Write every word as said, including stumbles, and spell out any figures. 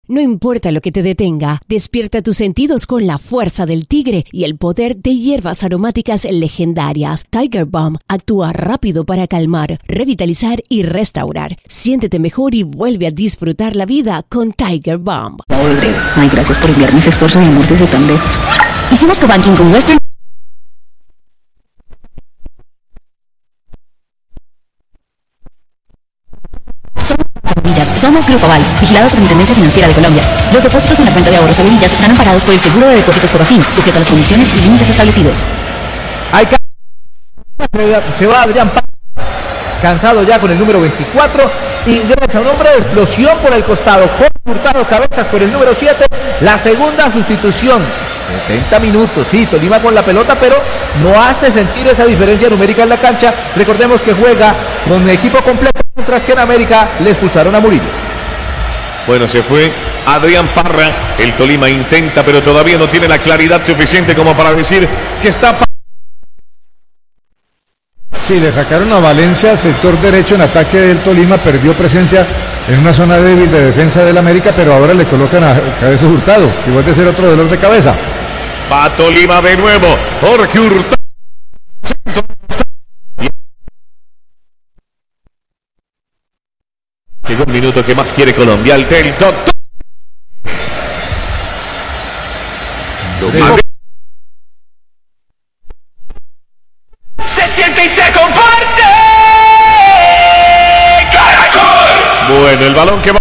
No importa lo que te detenga, despierta tus sentidos con la fuerza del tigre y el poder de hierbas aromáticas legendarias. Tiger Balm actúa rápido para calmar, revitalizar y restaurar. Siéntete mejor y vuelve a disfrutar la vida con Tiger Balm. Ay, gracias por enviarme ese esfuerzo de amor desde tan lejos. Hicimos cobanking con Western. Somos Grupo Aval, vigilados por Intendencia Financiera de Colombia. Los depósitos en la cuenta de ahorros Avillas están amparados por el Seguro de Depósitos Fobafin, sujeto a las condiciones y límites establecidos. Hay ca- Se va Adrián Parra, cansado ya con el número veinticuatro. Ingresa un hombre de explosión por el costado. Jorge Hurtado Cabezas por el número siete. La segunda sustitución. setenta minutos, sí, Tolima con la pelota, pero no hace sentir esa diferencia numérica en la cancha. Recordemos que juega con el equipo completo, mientras que en América le expulsaron a Murillo. Bueno, se fue Adrián Parra. El Tolima intenta, pero todavía no tiene la claridad suficiente como para decir que está... Sí, le sacaron a Valencia, sector derecho en ataque del Tolima, perdió presencia en una zona débil de defensa del América, pero ahora le colocan a Cabezas Hurtado, que vuelve a ser otro dolor de cabeza. Va Tolima de nuevo, Jorge Hurtado. Llegó un minuto que más quiere Colombia, el del doctor. Se siente y se comparte. Caracol. Bueno, el balón que va